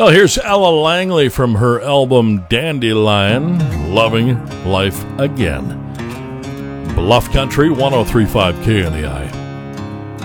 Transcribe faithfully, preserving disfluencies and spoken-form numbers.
Well, here's Ella Langley from her album Dandelion, Loving Life Again. Bluff Country, one oh three point five K N E I.